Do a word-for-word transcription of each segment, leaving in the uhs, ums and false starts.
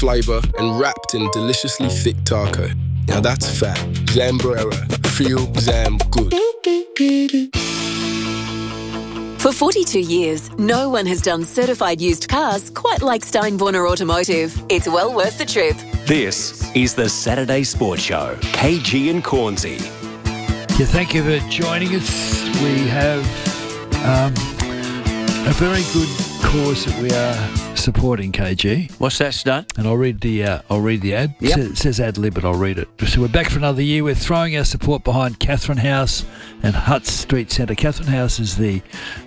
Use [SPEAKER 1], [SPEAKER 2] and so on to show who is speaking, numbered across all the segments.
[SPEAKER 1] flavour and wrapped in deliciously thick taco. Now that's fat. Zambrera. Feel Zam good.
[SPEAKER 2] For forty-two years, no one has done certified used cars quite like Steinborner Automotive. It's well worth the trip.
[SPEAKER 3] This is the Saturday Sports Show. K G and Cornsey.
[SPEAKER 4] Yeah, thank you for joining us. We have um, a very good cause that we are supporting, K G.
[SPEAKER 5] What's that, Stud?
[SPEAKER 4] And I'll read the uh, I'll read the ad.
[SPEAKER 5] Yep.
[SPEAKER 4] It says, it says ad lib, but I'll read it. So we're back for another year. We're throwing our support behind Catherine House and Hutt Street Centre. Catherine House is the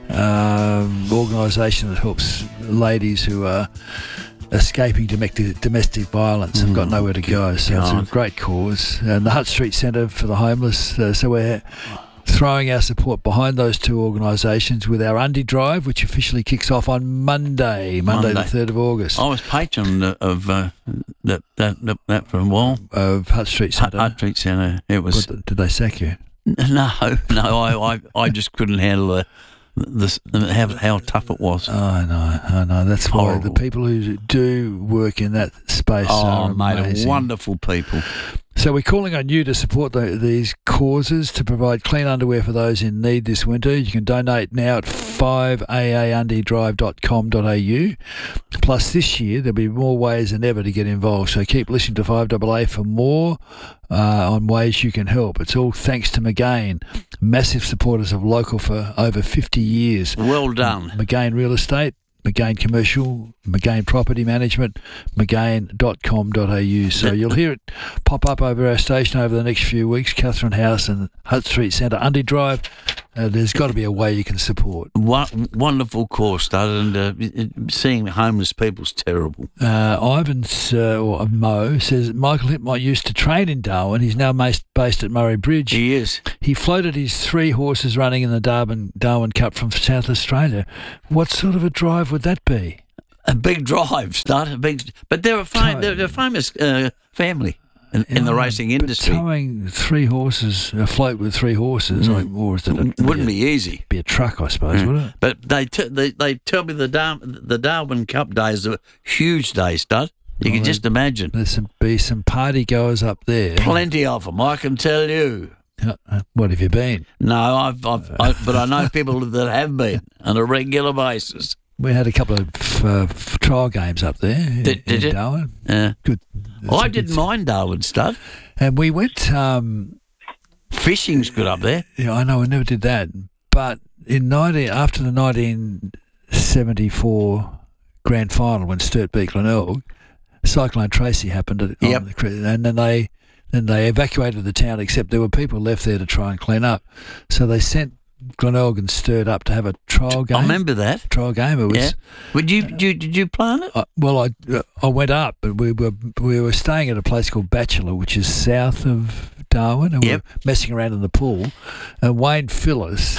[SPEAKER 4] um, organisation that helps ladies who are escaping domestic domestic violence and
[SPEAKER 5] Mm,
[SPEAKER 4] got nowhere to go. So
[SPEAKER 5] God.
[SPEAKER 4] it's a great cause. And the Hutt Street Centre for the homeless. Uh, so we're throwing our support behind those two organisations with our Undie Drive, which officially kicks off on Monday, Monday,
[SPEAKER 5] Monday.
[SPEAKER 4] the third of August.
[SPEAKER 5] I was patron of uh, that, that that that for a while.
[SPEAKER 4] Of Hutt Street
[SPEAKER 5] Hutt,
[SPEAKER 4] Centre.
[SPEAKER 5] Hutt Street Centre. It was
[SPEAKER 4] What, did they sack you?
[SPEAKER 5] no, no. I, I, I just couldn't handle the, the, the how how tough it was.
[SPEAKER 4] Oh, I know, I know. That's why
[SPEAKER 5] Horrible.
[SPEAKER 4] the people who do work in that space
[SPEAKER 5] Oh,
[SPEAKER 4] are
[SPEAKER 5] mate,
[SPEAKER 4] amazing.
[SPEAKER 5] wonderful people.
[SPEAKER 4] So we're calling on you to support the, these causes to provide clean underwear for those in need this winter. You can donate now at five a a undie drive dot com dot a u. Plus this year there'll be more ways than ever to get involved. So keep listening to five A A for more uh, on ways you can help. It's all thanks to McGain, massive supporters of local for over fifty years.
[SPEAKER 5] Well done.
[SPEAKER 4] McGain Real Estate, McGain Commercial, McGain Property Management, mcgain dot com dot a u. So you'll hear it pop up over our station over the next few weeks. Catherine House and Hutt Street Centre, Undie Drive. Uh, there's got to be a way you can support.
[SPEAKER 5] Wo- wonderful course, Stud, and uh, it- seeing homeless people's terrible.
[SPEAKER 4] Uh, Ivan's, uh, or Mo, says Michael Hipmont used to train in Darwin. He's now mas- based at Murray Bridge.
[SPEAKER 5] He is.
[SPEAKER 4] He floated his three horses running in the Darwin, Darwin Cup from South Australia. What sort of a drive would that be?
[SPEAKER 5] A big drive, Stud. A big, but they're a, fam- they're a famous uh, family in, in the
[SPEAKER 4] Yeah,
[SPEAKER 5] racing
[SPEAKER 4] but
[SPEAKER 5] industry.
[SPEAKER 4] Towing three horses, a float with three horses, like, or is it a,
[SPEAKER 5] Wouldn't be easy.
[SPEAKER 4] be a truck, I suppose, would it?
[SPEAKER 5] But they t- they they tell me the Dar- the Darwin Cup days are a huge day, Stud. You
[SPEAKER 4] Well,
[SPEAKER 5] can just imagine.
[SPEAKER 4] There's some be some party goers up there.
[SPEAKER 5] Plenty of them, I can tell you.
[SPEAKER 4] Uh, uh, What have you been?
[SPEAKER 5] No, I've, I've I, but I know people that have been on a regular basis.
[SPEAKER 4] We had a couple of uh, f- trial games up there in,
[SPEAKER 5] Did- did
[SPEAKER 4] in
[SPEAKER 5] you?
[SPEAKER 4] Darwin.
[SPEAKER 5] Uh,
[SPEAKER 4] Good.
[SPEAKER 5] I
[SPEAKER 4] That's a
[SPEAKER 5] didn't
[SPEAKER 4] good-
[SPEAKER 5] mind Darwin, Stud.
[SPEAKER 4] And we went. Um,
[SPEAKER 5] Fishing's good up there.
[SPEAKER 4] yeah, I know we never did that, but in nineteen after the nineteen seventy-four grand final when Sturt beat Glenelg, Cyclone Tracy happened, at,
[SPEAKER 5] Yep.
[SPEAKER 4] on the, cre- and then they then they evacuated the town. Except there were people left there to try and clean up, so they sent Glenelg and Sturt up to have a trial game.
[SPEAKER 5] I remember that.
[SPEAKER 4] trial game. It was.
[SPEAKER 5] Yeah. Would you, did you did you plan it?
[SPEAKER 4] Uh, well, I uh, I went up, but we were we were staying at a place called Bachelor, which is south of Darwin, and
[SPEAKER 5] Yep.
[SPEAKER 4] we were messing around in the pool. And Wayne Phillis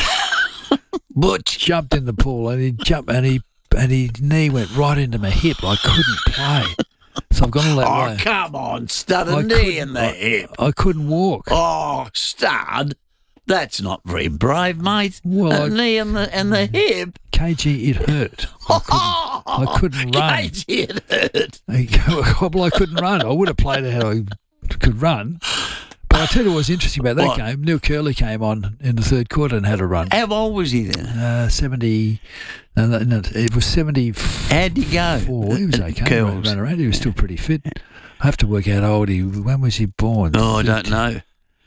[SPEAKER 5] Butch.
[SPEAKER 4] jumped in the pool, and he jumped, and he and his knee went right into my hip. I couldn't play, so I've gone all that
[SPEAKER 5] Oh,
[SPEAKER 4] way.
[SPEAKER 5] come on, Stud.
[SPEAKER 4] I
[SPEAKER 5] A knee in
[SPEAKER 4] couldn't-
[SPEAKER 5] the hip.
[SPEAKER 4] I couldn't walk.
[SPEAKER 5] Oh, Stud. That's not very brave, mate.
[SPEAKER 4] Well,
[SPEAKER 5] a
[SPEAKER 4] I-
[SPEAKER 5] knee in the in the hip.
[SPEAKER 4] K G, it hurt. I couldn't, I couldn't run.
[SPEAKER 5] Katie, it hurt.
[SPEAKER 4] well, I couldn't run. I would have played it how I could run. But I tell you what was interesting about that
[SPEAKER 5] What?
[SPEAKER 4] game. Neil Curley came on in the third quarter and had a run.
[SPEAKER 5] How old was he then?
[SPEAKER 4] Uh, seventy. No, no, no, it was seventy-four.
[SPEAKER 5] How'd he go?
[SPEAKER 4] He was
[SPEAKER 5] At
[SPEAKER 4] okay. Ran,
[SPEAKER 5] Curls?
[SPEAKER 4] ran around. He was still pretty fit. I have to work out how old he. When was he born?
[SPEAKER 5] Oh, I don't know.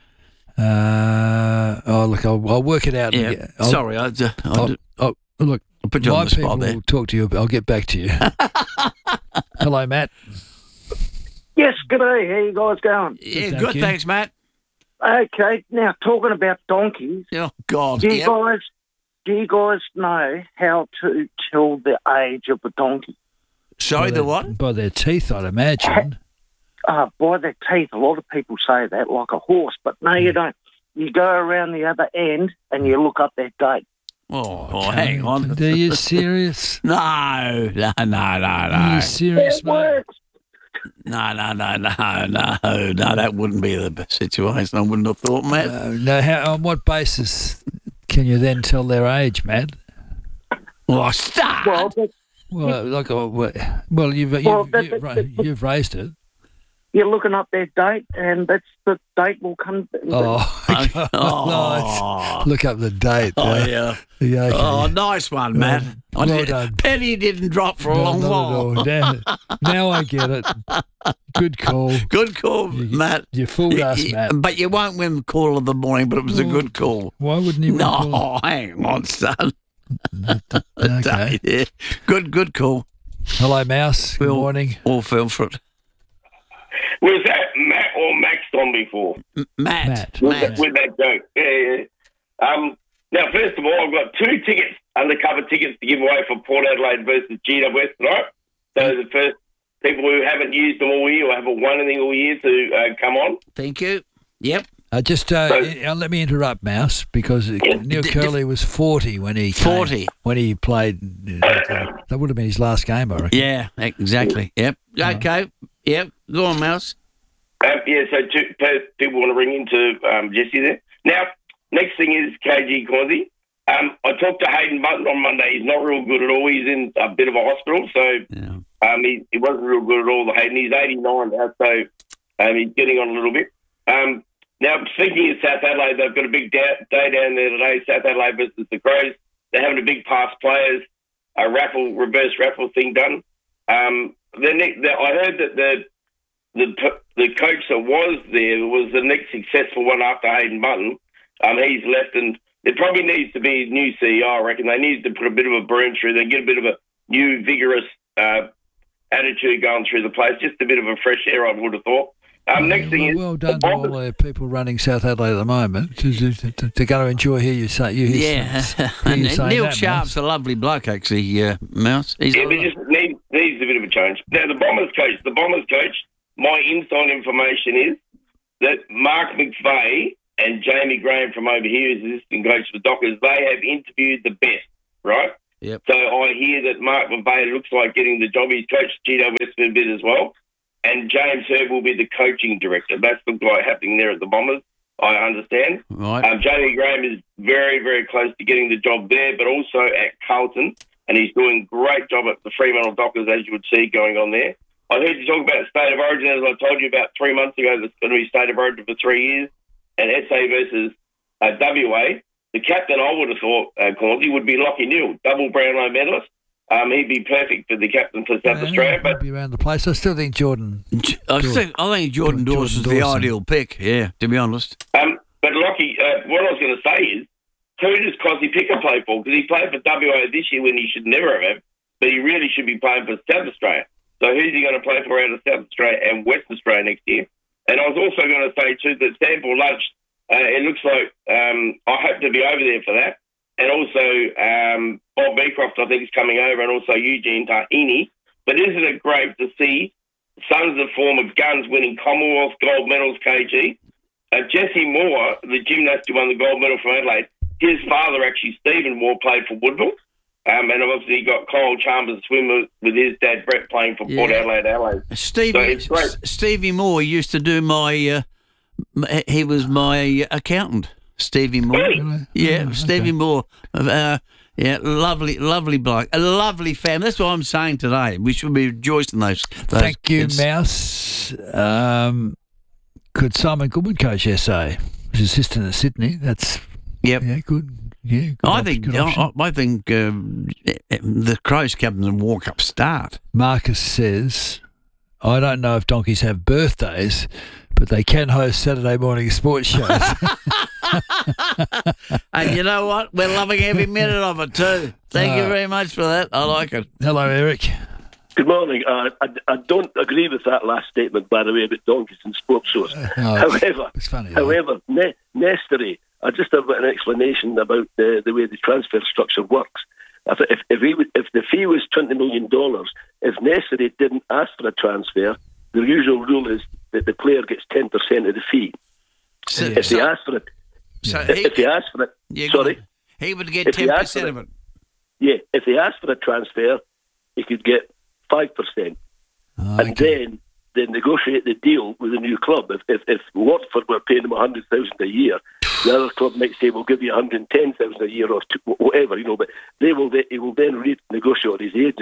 [SPEAKER 4] Uh, oh, look, I'll, I'll work it out. and
[SPEAKER 5] Yeah.
[SPEAKER 4] get- I'll,
[SPEAKER 5] Sorry, I, I,
[SPEAKER 4] I'll, I'll, look,
[SPEAKER 5] I'll put you
[SPEAKER 4] my
[SPEAKER 5] on the
[SPEAKER 4] people
[SPEAKER 5] spot there.
[SPEAKER 4] will talk to you. I'll get back to you. Hello, Matt.
[SPEAKER 6] Yes, good day. How you guys going?
[SPEAKER 5] Yeah,
[SPEAKER 4] Thank
[SPEAKER 5] good.
[SPEAKER 4] you.
[SPEAKER 5] Thanks, Matt.
[SPEAKER 6] Okay, now talking about donkeys,
[SPEAKER 5] Oh God.
[SPEAKER 6] do you
[SPEAKER 5] Yep.
[SPEAKER 6] guys do you guys know how to tell the age of a donkey?
[SPEAKER 5] Sorry,
[SPEAKER 4] By
[SPEAKER 5] the
[SPEAKER 4] their-
[SPEAKER 5] what?
[SPEAKER 4] By their teeth, I'd imagine.
[SPEAKER 6] Uh, by their teeth. A lot of people say that, like a horse, but no, you don't. You go around the other end and you look up their date.
[SPEAKER 5] Oh, oh, hang on.
[SPEAKER 4] Are you serious?
[SPEAKER 5] No, no, no, no,
[SPEAKER 4] Are
[SPEAKER 5] no,
[SPEAKER 4] you serious,
[SPEAKER 6] It
[SPEAKER 4] mate?
[SPEAKER 6] works.
[SPEAKER 5] no, no, no, no, no, no. That wouldn't be the best situation. I wouldn't have thought, Matt.
[SPEAKER 4] Uh, now, how, on what basis can you then tell their age, Matt?
[SPEAKER 5] Well, start.
[SPEAKER 6] Well, they,
[SPEAKER 4] Well, like, uh, well, well, you've you've,
[SPEAKER 6] Well, that-
[SPEAKER 4] you've,
[SPEAKER 6] that-
[SPEAKER 4] ra- you've raised it.
[SPEAKER 6] You're looking up their date, and that's the date will come.
[SPEAKER 4] Oh, God,
[SPEAKER 5] Oh.
[SPEAKER 4] nice. Look up the date.
[SPEAKER 5] Oh,
[SPEAKER 4] uh,
[SPEAKER 5] yeah.
[SPEAKER 4] yeah, okay.
[SPEAKER 5] Oh, nice one, Matt. I
[SPEAKER 4] well
[SPEAKER 5] did-
[SPEAKER 4] done.
[SPEAKER 5] Penny didn't drop for a
[SPEAKER 4] No,
[SPEAKER 5] long
[SPEAKER 4] not at
[SPEAKER 5] while.
[SPEAKER 4] all. Damn it. Now I get it. Good call.
[SPEAKER 5] Good call,
[SPEAKER 4] You-
[SPEAKER 5] Matt.
[SPEAKER 4] you fooled us,
[SPEAKER 5] Y-
[SPEAKER 4] Matt.
[SPEAKER 5] But you won't win the call of the morning, but it was a good call.
[SPEAKER 4] Why wouldn't you?
[SPEAKER 5] No, hang on, son.
[SPEAKER 4] Okay.
[SPEAKER 5] Yeah. Good, good call.
[SPEAKER 4] Hello, Mouse. Good
[SPEAKER 5] We'll-
[SPEAKER 4] morning.
[SPEAKER 5] All fell for it.
[SPEAKER 7] Was that Matt or Max on before?
[SPEAKER 5] M- Matt.
[SPEAKER 4] Matt.
[SPEAKER 7] With,
[SPEAKER 5] Matt.
[SPEAKER 7] that, with that joke. Yeah, yeah. Um, now, first of all, I've got two tickets, undercover tickets to give away for Port Adelaide versus G W S tonight. So the first people who haven't used them all year or haven't won anything all year to uh, come on.
[SPEAKER 5] Thank you. Yep.
[SPEAKER 4] Uh, just uh, uh, let me interrupt, Mouse, because uh, Neil
[SPEAKER 5] D-
[SPEAKER 4] Curley was forty when he came-
[SPEAKER 5] forty.
[SPEAKER 4] when he played. Uh, that would have been his last game, I reckon.
[SPEAKER 5] Yeah, exactly. Yep. Okay. Yep. Go on, Mouse.
[SPEAKER 7] Um, yeah, so two, two people want to ring into um, Jesse there. Now, next thing is K G Cornsey. Um, I talked to Hayden Button on Monday. He's not real good at all. He's in a bit of a hospital, so
[SPEAKER 5] Yeah.
[SPEAKER 7] um, he, he wasn't real good at all, the Hayden. He's eighty-nine now, so um, he's getting on a little bit. Um, now, speaking of South Adelaide, they've got a big da- day down there today, South Adelaide versus the Crows. They're having a big past players, a raffle, reverse raffle thing done. Um, the, ne- the I heard that the the the coach that was there was the next successful one after Hayden Button. Um, he's left, and there probably needs to be a new C E O, I reckon. They need to put a bit of a broom through. They get a bit of a new, vigorous uh, attitude going through the place. Just a bit of a fresh air, I would have thought. Um, next
[SPEAKER 4] well,
[SPEAKER 7] thing is,
[SPEAKER 4] well
[SPEAKER 7] the
[SPEAKER 4] done to all
[SPEAKER 7] Bombers-
[SPEAKER 4] the people running South Adelaide at the moment. To, to, to, to go to enjoy hear you say you hear
[SPEAKER 5] Yeah.
[SPEAKER 4] hear
[SPEAKER 5] and
[SPEAKER 4] you saying
[SPEAKER 5] Neil
[SPEAKER 4] that,
[SPEAKER 5] Sharp's a lovely bloke, actually, uh, Mouse. He's
[SPEAKER 7] yeah, but just needs, needs a bit of a change. Now, the Bombers coach, the Bombers coach, my inside information is that Mark McVeigh and Jamie Graham from over here, as assistant coach for the Dockers, they have interviewed the best, right?
[SPEAKER 5] Yep.
[SPEAKER 7] So I hear that Mark McVeigh looks like getting the job. He's coached G W S for a bit as well. And James Herb will be the coaching director. That's looks like happening there at the Bombers, I understand.
[SPEAKER 5] Right.
[SPEAKER 7] Um, Jamie Graham is very, very close to getting the job there, but also at Carlton, and he's doing a great job at the Fremantle Dockers, as you would see going on there. I heard you talk about State of Origin, as I told you about three months ago, that's going to be State of Origin for three years, and S A versus uh, W A. The captain, I would have thought, uh, Cornsey, would be Lockie Neal, double Brownlow medalist. Um, he'd be perfect for the captain for South
[SPEAKER 4] Yeah,
[SPEAKER 7] Australia. But
[SPEAKER 4] be around the place. I still think Jordan.
[SPEAKER 5] I think, I think Jordan
[SPEAKER 4] Jordan
[SPEAKER 5] Dawson's the
[SPEAKER 4] Dawson.
[SPEAKER 5] ideal pick, yeah, to be honest.
[SPEAKER 7] um, but Lockie, uh, what I was going to say is, who does Cosy Picker play for? Because he played for W A this year when he should never have, but he really should be playing for South Australia. So who's he going to play for out of South Australia and Western Australia next year? And I was also going to say, too, that Sample Lunch, uh, it looks like um, I hope to be over there for that. And also um, Bob Beecroft, I think, is coming over, and also Eugene Tahini. But isn't it great to see sons of former guns winning Commonwealth gold medals, K G? Uh, Jesse Moore, the gymnast who won the gold medal from Adelaide, his father, actually, Stephen Moore, played for Woodville. Um, and obviously got Kyle Chambers, swimmer, with his dad, Brett, playing for Port
[SPEAKER 5] Yeah.
[SPEAKER 7] Adelaide, Adelaide.
[SPEAKER 5] Stevie,
[SPEAKER 7] So it's great.
[SPEAKER 5] Stevie Moore used to do my, uh, m- he was my accountant, Stevie Moore.
[SPEAKER 4] Really?
[SPEAKER 5] Yeah,
[SPEAKER 4] Oh, okay.
[SPEAKER 5] Stevie Moore. Uh, yeah, lovely, lovely bloke. A lovely family. That's what I'm saying today. We should be rejoicing those. those
[SPEAKER 4] Thank you,
[SPEAKER 5] kids.
[SPEAKER 4] Mouse. Um, could Simon Goodwin coach S A? He's assistant at Sydney. That's
[SPEAKER 5] Yep.
[SPEAKER 4] yeah, good. Yeah, good
[SPEAKER 5] I
[SPEAKER 4] op-
[SPEAKER 5] think
[SPEAKER 4] good
[SPEAKER 5] I,
[SPEAKER 4] option.
[SPEAKER 5] I think um, the Crows captain's a walk-up start.
[SPEAKER 4] Marcus says, I don't know if donkeys have birthdays, but they can host Saturday morning sports shows.
[SPEAKER 5] And you know what? We're loving every minute of it too. Thank you
[SPEAKER 4] Uh,
[SPEAKER 5] very much for that. I like it.
[SPEAKER 4] Hello, Eric.
[SPEAKER 8] Good morning. Uh, I, I don't agree with that last statement, by the way, about donkeys and sports shows.
[SPEAKER 4] Oh,
[SPEAKER 8] however,
[SPEAKER 4] it's funny. though.
[SPEAKER 8] however, ne- Nestory, I just have an explanation about the, the way the transfer structure works. I thought if if, he would, if the fee was twenty million dollars, if Nestory didn't ask for a transfer, the usual rule is that the player gets ten percent of the fee.
[SPEAKER 5] So,
[SPEAKER 8] If they
[SPEAKER 5] so,
[SPEAKER 8] ask for it,
[SPEAKER 5] so
[SPEAKER 8] if,
[SPEAKER 5] he,
[SPEAKER 8] if they ask for it,
[SPEAKER 5] yeah, go
[SPEAKER 8] sorry,
[SPEAKER 5] on. he would get
[SPEAKER 8] If he
[SPEAKER 5] ten
[SPEAKER 8] asked for
[SPEAKER 5] percent
[SPEAKER 8] it-
[SPEAKER 5] of it.
[SPEAKER 8] yeah, if they ask for a transfer, he could get five percent.
[SPEAKER 4] Oh,
[SPEAKER 8] And
[SPEAKER 4] okay.
[SPEAKER 8] then they negotiate the deal with a new club. If if, if Watford were paying him a hundred thousand a year, the other club might say we'll give you a hundred ten thousand a year or two, whatever, you know. But they will they, he will then renegotiate with his agents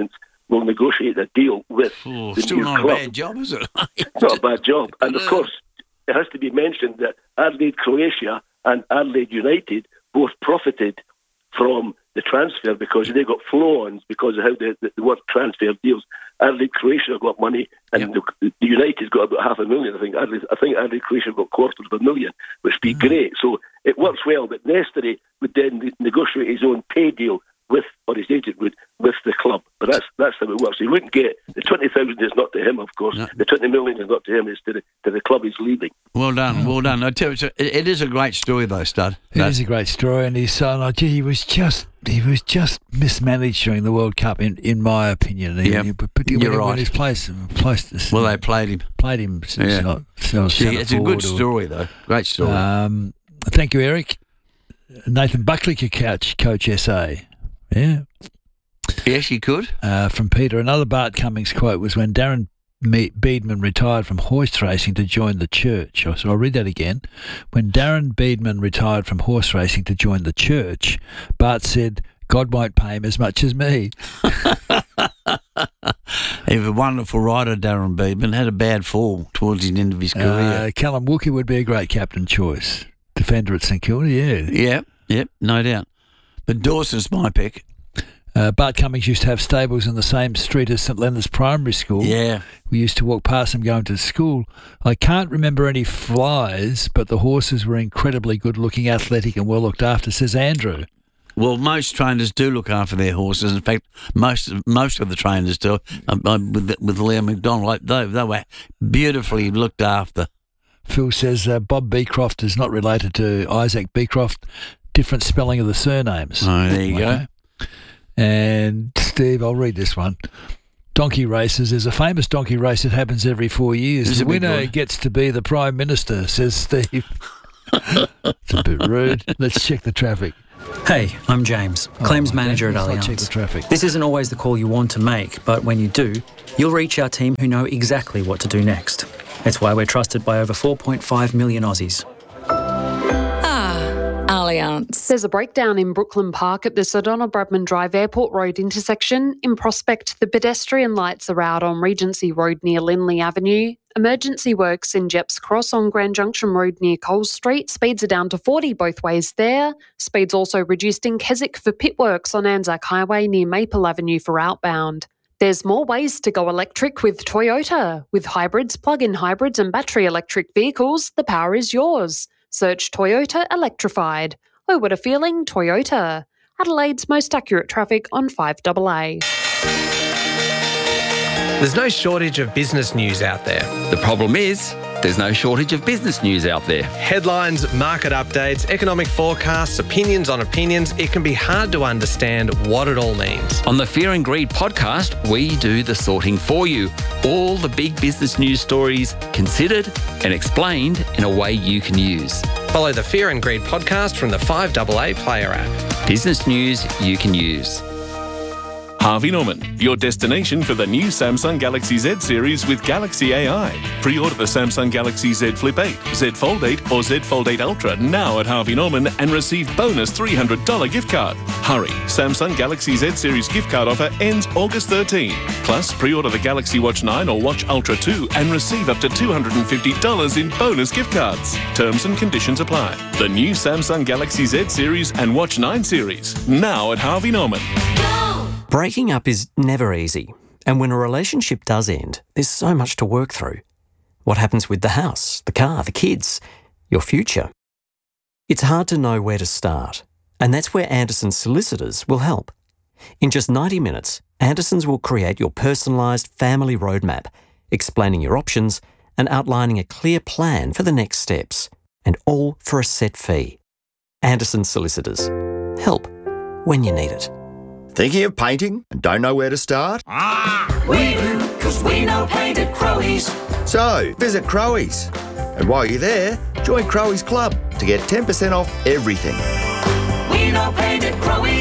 [SPEAKER 8] will negotiate a deal with
[SPEAKER 5] Oh,
[SPEAKER 8] the
[SPEAKER 5] still
[SPEAKER 8] new
[SPEAKER 5] not
[SPEAKER 8] club.
[SPEAKER 5] a bad job, is it?
[SPEAKER 8] It's not a bad job. And of course, it has to be mentioned that Adelaide Croatia and Adelaide United both profited from the transfer because they got flow-ons because of how the, the, the work transfer deals. Adelaide Croatia got money, and
[SPEAKER 5] Yep.
[SPEAKER 8] the, the United got about half a million. I think Adelaide, I think Adelaide Croatia got quarters of a million, which would be
[SPEAKER 5] Mm.
[SPEAKER 8] great. So it works well. But Nesteri would then ne- negotiate his own pay deal with, or his agent would, with the club. But that's that's how it works. He wouldn't get the twenty thousand is not to him, of course.
[SPEAKER 5] No.
[SPEAKER 8] The twenty million is not to him. It's to the to the club he's leaving.
[SPEAKER 5] Well done, well done. I tell you, it, it is a great story, though, Stud.
[SPEAKER 4] It is a great story, and his son, oh, gee, he was just he was just mismanaged during the World Cup, in, in my opinion. He,
[SPEAKER 5] Yep.
[SPEAKER 4] he- particularly
[SPEAKER 5] You're
[SPEAKER 4] when
[SPEAKER 5] right.
[SPEAKER 4] he's placed, placed
[SPEAKER 5] Well, they played him.
[SPEAKER 4] played him. s-
[SPEAKER 5] Yeah.
[SPEAKER 4] not- so
[SPEAKER 5] Gee,
[SPEAKER 4] centre
[SPEAKER 5] it's a good
[SPEAKER 4] forward or-
[SPEAKER 5] story, though. Great story.
[SPEAKER 4] Um, thank you, Eric. Nathan Buckley could catch Coach S A. Yeah.
[SPEAKER 5] yes, you could.
[SPEAKER 4] Uh, from Peter, another Bart Cummings quote was when Darren Me- Beedman retired from horse racing to join the church. So I'll read that again. When Darren Beedman retired from horse racing to join the church, Bart said, God won't pay him as much as me.
[SPEAKER 5] He was a wonderful rider, Darren Beedman. Had a bad fall towards the end of his career.
[SPEAKER 4] Uh, Callum Wookie would be a great captain choice. Defender at St Kilda, yeah.
[SPEAKER 5] Yep, yep, no doubt. But Dawson's my pick.
[SPEAKER 4] Uh, Bart Cummings used to have stables in the same street as St Leonard's Primary School.
[SPEAKER 5] Yeah.
[SPEAKER 4] We used to walk past them going to school. I can't remember any flies, but the horses were incredibly good-looking, athletic and well looked after, says Andrew.
[SPEAKER 5] Well, most trainers do look after their horses. In fact, most of, most of the trainers do. Um, um, with, with Leo McDonald, they, they were beautifully looked after.
[SPEAKER 4] Phil says uh, Bob Beecroft is not related to Isaac Beecroft. Different spelling of the surnames.
[SPEAKER 5] Oh, there you
[SPEAKER 4] Okay. And Steve, I'll read this one. Donkey races. There's a famous donkey race that happens every four years.
[SPEAKER 5] It's
[SPEAKER 4] The
[SPEAKER 5] a big
[SPEAKER 4] winner
[SPEAKER 5] one.
[SPEAKER 4] gets to be the Prime Minister, says Steve. It's a bit rude. Let's check the traffic.
[SPEAKER 9] Hey, I'm James, claims
[SPEAKER 4] okay.
[SPEAKER 9] manager at
[SPEAKER 4] Let's not check the
[SPEAKER 9] Allianz.
[SPEAKER 4] traffic.
[SPEAKER 9] This isn't always the call you want to make, but when you do, you'll reach our team who know exactly what to do next. It's why we're trusted by over four point five million Aussies.
[SPEAKER 10] Allianz. There's a breakdown in Brooklyn Park at the Sir Donald Bradman Drive Airport Road intersection. In Prospect, the pedestrian lights are out on Regency Road near Lindley Avenue. Emergency works in Jeps Cross on Grand Junction Road near Coles Street. Speeds are down to forty both ways there. Speeds also reduced in Keswick for pit works on Anzac Highway near Maple Avenue for outbound. There's more ways to go electric with Toyota. With hybrids, plug-in hybrids and battery electric vehicles, the power is yours. Search Toyota Electrified. Oh, what a feeling, Toyota. Adelaide's most accurate traffic on five A A.
[SPEAKER 11] There's no shortage of business news out there.
[SPEAKER 12] The problem is, there's no shortage of business news out there.
[SPEAKER 11] Headlines, market updates, economic forecasts, opinions on opinions. It can be hard to understand what it all means.
[SPEAKER 12] On the Fear and Greed podcast, we do the sorting for you. All the big business news stories considered and explained in a way you can use.
[SPEAKER 11] Follow the Fear and Greed podcast from the five A A player app.
[SPEAKER 12] Business news you can use.
[SPEAKER 13] Harvey Norman, your destination for the new Samsung Galaxy Z series with Galaxy A I. Pre-order the Samsung Galaxy Z Flip eight, Z Fold eight or Z Fold eight Ultra now at Harvey Norman and receive bonus three hundred dollars gift card. Hurry, Samsung Galaxy Z series gift card offer ends August thirteenth. Plus, pre-order the Galaxy Watch nine or Watch Ultra two and receive up to two hundred fifty dollars in bonus gift cards. Terms and conditions apply. The new Samsung Galaxy Z series and Watch nine series now at Harvey Norman.
[SPEAKER 14] Breaking up is never easy, and when a relationship does end, there's so much to work through. What happens with the house, the car, the kids, your future? It's hard to know where to start, and that's where Anderson Solicitors will help. In just ninety minutes, Andersons will create your personalised family roadmap, explaining your options and outlining a clear plan for the next steps, and all for a set fee. Anderson Solicitors. Help when you need it.
[SPEAKER 15] Thinking of painting and don't know where to start?
[SPEAKER 16] Ah, we do, because we know paint at Crowies.
[SPEAKER 15] So, visit Crowies. And while you're there, join Crowies Club to get ten percent off everything.
[SPEAKER 16] We know paint at Crowies.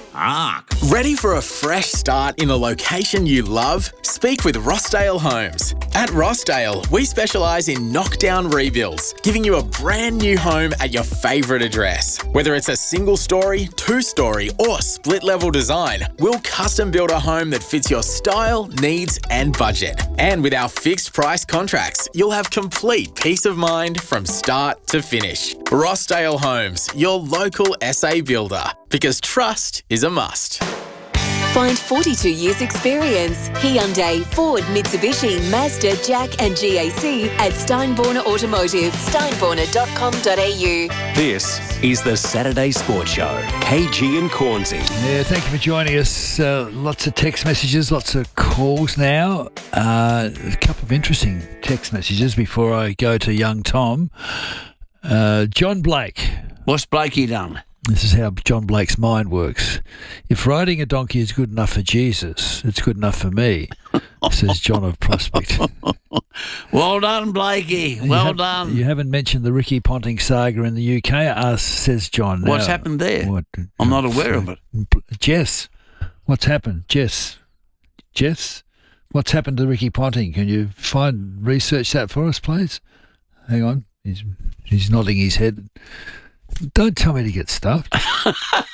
[SPEAKER 17] Arc. Ready for a fresh start in a location you love? Speak with Rossdale Homes. At Rossdale, we specialise in knockdown rebuilds, giving you a brand new home at your favourite address. Whether it's a single story, two story, or split level design, we'll custom build a home that fits your style, needs, and budget. And with our fixed price contracts, you'll have complete peace of mind from start to finish. Rossdale Homes, your local S A builder, because trust is a must.
[SPEAKER 2] Find forty-two years experience, Hyundai, Ford, Mitsubishi, Mazda, Jack and G A C at Steinborner Automotive, steinborner dot com dot a u.
[SPEAKER 3] This is the Saturday Sports Show. K G and Cornsey.
[SPEAKER 4] Yeah, thank you for joining us. Uh, lots of text messages, lots of calls now. Uh, a couple of interesting text messages before I go to young Tom. Uh, John Blake.
[SPEAKER 5] What's Blakey done?
[SPEAKER 4] This is how John Blake's mind works. If riding a donkey is good enough for Jesus, it's good enough for me, says John of Prospect.
[SPEAKER 5] Well done, Blakey.
[SPEAKER 4] You
[SPEAKER 5] Well
[SPEAKER 4] have-
[SPEAKER 5] done.
[SPEAKER 4] You haven't mentioned the Ricky Ponting saga in the U K, uh, says John.
[SPEAKER 5] What's
[SPEAKER 4] Now,
[SPEAKER 5] happened there?
[SPEAKER 4] What,
[SPEAKER 5] I'm not aware of it.
[SPEAKER 4] Jess, what's happened? Jess, Jess, what's happened to Ricky Ponting? Can you find research that for us, please? Hang on, he's he's nodding his head. Don't tell me to get stuffed.
[SPEAKER 18] Have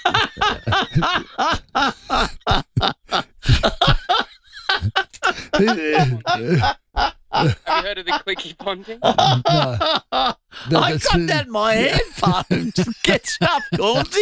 [SPEAKER 18] you heard of the clicky ponting?
[SPEAKER 4] No. No,
[SPEAKER 5] I
[SPEAKER 4] that's-
[SPEAKER 5] got that in my headphones. Get stuff, Cornsey.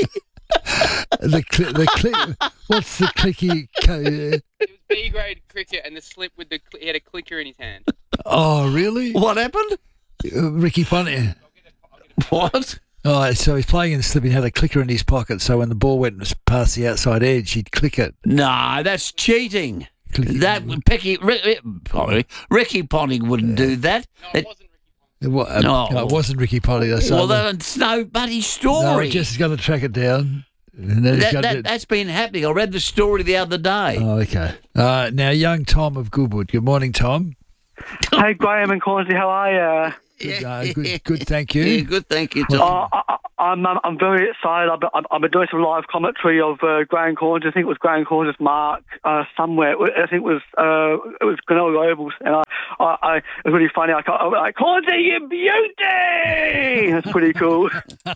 [SPEAKER 4] the cli- the click. What's the clicky? Co-
[SPEAKER 18] It was B grade cricket, and the slip with the cl- he had a clicker in his hand.
[SPEAKER 4] oh, really?
[SPEAKER 5] What happened?
[SPEAKER 4] Uh, Ricky Ponting.
[SPEAKER 5] What?
[SPEAKER 4] Oh, so he's playing in the slip and had a clicker in his pocket. So when the ball went past the outside edge, he'd click it.
[SPEAKER 5] No, that's cheating. That Pecky, Ricky, sorry, Ricky Ponting wouldn't do that. It-
[SPEAKER 4] It, wa- uh,
[SPEAKER 5] No.
[SPEAKER 4] no, it wasn't Ricky Ponting. That's
[SPEAKER 5] well,
[SPEAKER 4] other-
[SPEAKER 5] that's no buddy
[SPEAKER 4] no,
[SPEAKER 5] story.
[SPEAKER 4] Jess has got to track it down. And then he's
[SPEAKER 5] that,
[SPEAKER 4] got
[SPEAKER 5] that,
[SPEAKER 4] to,
[SPEAKER 5] that's been happening. I read the story the other day.
[SPEAKER 4] oh, okay. Uh, now, young Tom of Goodwood. Good morning, Tom.
[SPEAKER 19] Hey, Graham and Cornsey, how are you?
[SPEAKER 4] Good, uh, good, good, thank you.
[SPEAKER 5] Yeah, good, thank you, Tom.
[SPEAKER 19] Uh, I, I'm, I'm I'm very excited. I've been, I've been doing some live commentary of uh, Graham Cornsey. I think it was Graham Cornsey's mark uh, somewhere. I think it was uh, it was Glenelg Ovals, and I, I, I it was really funny. I, I was like, Cornsey, you beauty! That's pretty cool.